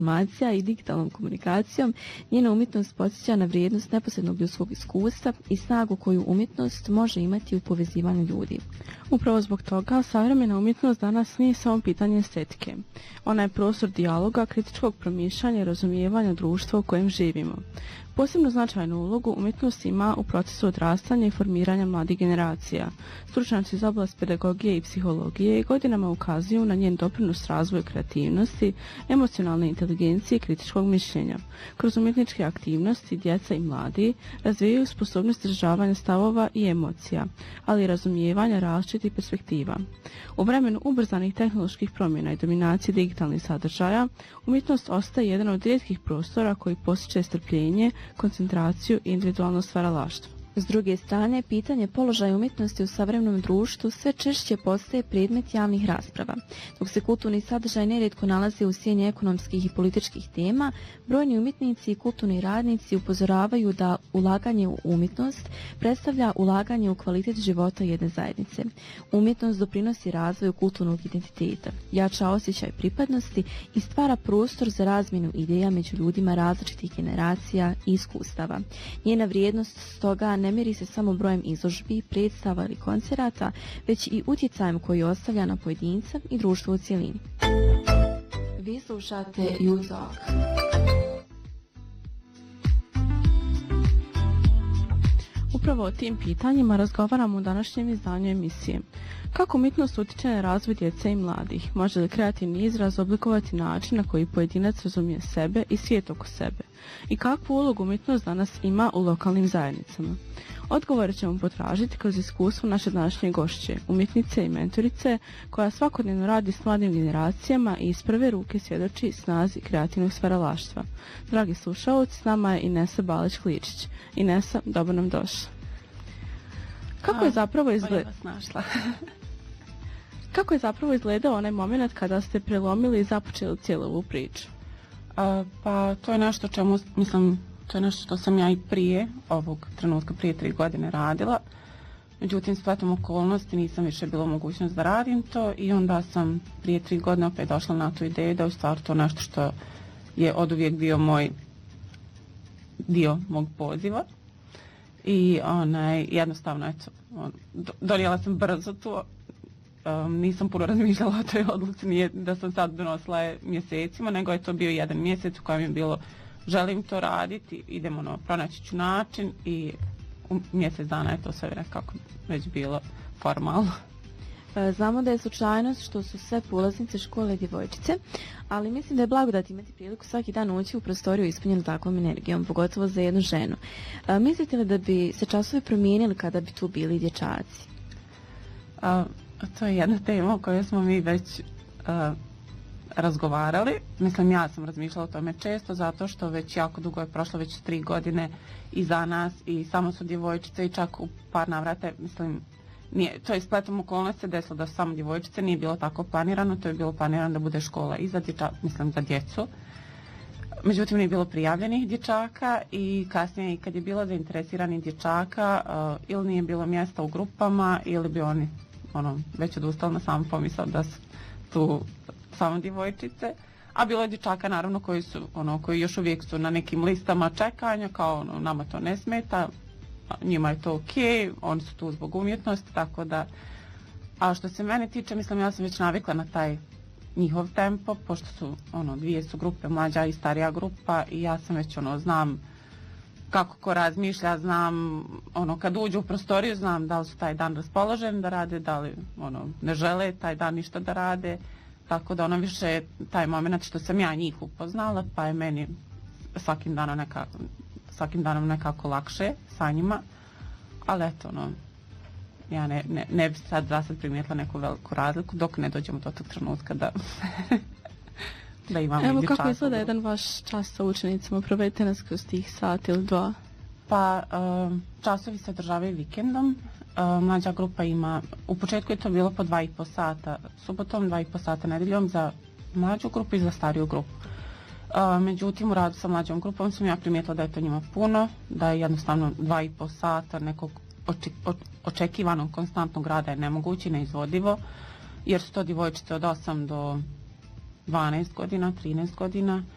informacija i digitalnom komunikacijom, njena umjetnost podsjeća na vrijednost neposrednog ljudskog iskustva i snagu koju umjetnost može imati u povezivanju ljudi. Upravo zbog toga, savremena umjetnost danas nije samo pitanje estetike. Ona je prostor dijaloga, kritičkog promišljanja i razumijevanja društva u kojem živimo. Posebno značajnu ulogu umjetnost ima u procesu odrastanja i formiranja mladih generacija. Stručnjaci iz oblasti pedagogije i psihologije godinama ukazuju na njen doprinos razvoju kreativnosti, emocionalne inteligencije i kritičkog mišljenja. Kroz umjetničke aktivnosti djeca i mladi razvijaju sposobnost izražavanja stavova i emocija, ali i razumijevanja različitih perspektiva. U vremenu ubrzanih tehnoloških promjena i dominacije digitalnih sadržaja, umjetnost ostaje jedan od rijetkih prostora koji postiče strpljenje, koncentraciju i individualno stvaralaštvo. S druge strane, pitanje položaja umjetnosti u savremenom društvu sve češće postaje predmet javnih rasprava. Dok se kulturni sadržaj nerijetko nalaze u sjeni ekonomskih i političkih tema, brojni umjetnici i kulturni radnici upozoravaju da ulaganje u umjetnost predstavlja ulaganje u kvalitet života jedne zajednice. Umjetnost doprinosi razvoju kulturnog identiteta, jača osjećaj pripadnosti i stvara prostor za razmjenu ideja među ljudima različitih generacija i iskustava. Njena vrijednost stoga ne mjeri se samo brojem izložbi, predstava ili koncerata, već i utjecajem koji ostavlja na pojedinca i društvo u cjelini. Vi slušate You Talk. Upravo o tim pitanjima razgovaramo u današnjem izdanju emisije. Kako umjetnost utječe na razvoj djece i mladih? Može li kreativni izraz oblikovati način na koji pojedinac razumije sebe i svijet oko sebe? I kakvu ulogu umjetnost danas ima u lokalnim zajednicama? Odgovore ćemo potražiti kroz iskustvo naše današnje gošće, umjetnice i mentorice, koja svakodnevno radi s mladim generacijama i iz prve ruke svjedoči snazi kreativnog stvaralaštva. Dragi slušalci, s nama je Inesa Balić-Kličić. Inesa, dobro nam došla. Kako je zapravo izgledao onaj moment kada ste prelomili i započeli cijelu ovu priču? Pa to je nešto to je nešto što sam ja i prije ovog trenutka, prije 3 godine radila. Međutim, spletom okolnosti nisam više bila mogućnost da radim to i onda sam prije 3 godine opet došla na tu ideju da je u stvari to nešto što je oduvijek bio dio mog poziva. I jednostavno, eto, donijela sam brzo to. Nisam puno razmišljala o toj odluci, nije da sam sad donosila mjesecima, nego je to bio jedan mjesec u kojem je bilo želim to raditi, idemo pronaći ću način i u mjesec dana je to sve nekako već bilo formalno. Znamo da je slučajnost što su sve polaznice škole djevojčice, ali mislim da je blagodat imati priliku svaki dan ući u prostoriju ispunjenu takvom energijom, pogotovo za jednu ženu. Mislite li da bi se časovi promijenili kada bi tu bili dječaci? To je jedna tema o kojoj smo mi već razgovarali. Mislim, ja sam razmišljala o tome često, zato što već jako dugo je prošlo, već 3 godine iza nas i samo su djevojčice i čak u par navrata, mislim, to je spletom okolnosti se desilo da su samo djevojčice, nije bilo tako planirano, to je bilo planirano da bude škola i za djecu. Međutim, nije bilo prijavljenih dječaka i kasnije i kad je bilo zainteresiranih dječaka, ili nije bilo mjesta u grupama ili bi oni već odustali na sam pomisao da su tu samo djevojčice, a bilo je dječaka naravno koji još uvijek su na nekim listama čekanja, kao nama to ne smeta, njima je to okej, oni su tu zbog umjetnosti, tako da, a što se mene tiče, mislim, ja sam već navikla na taj njihov tempo, pošto su, dvije su grupe, mlađa i starija grupa i ja sam već, znam kako ko razmišlja, znam, kad uđu u prostoriju, znam da li su taj dan raspoloženi da rade, da li, ne žele taj dan ništa da rade, tako da više taj moment što sam ja njih upoznala, pa je meni svakim danom nekako lakše sa njima, ali eto, ja ne bi sad primijetila neku veliku razliku dok ne dođemo do tog trenutka da da imamo. Evo kako izgleda jedan vaš čas sa učenicima, provedite nas kroz tih sat ili 2? Pa časovi se održavaju vikendom, mlađa grupa ima, u početku je to bilo po 2,5 sata subotom, 2,5 sata nedeljom za mlađu grupu i za stariju grupu. Međutim, u radu sa mlađom grupom sam ja primijetila da je to njima puno, da je jednostavno 2,5 sata nekog očekivanog konstantnog rada je nemoguće i neizvodivo, jer su to djevojčice od 8 do 12 godina, 13 godina